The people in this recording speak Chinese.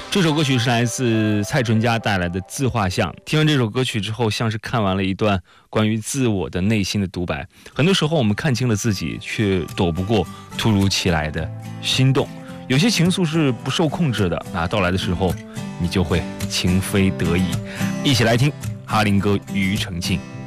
这首歌曲是来自蔡淳佳带来的自画像。听完这首歌曲之后，像是看完了一段关于自我的内心的独白。很多时候我们看清了自己，却躲不过突如其来的心动。有些情愫是不受控制的啊，到来的时候你就会情非得已。一起来听哈林哥庾澄庆。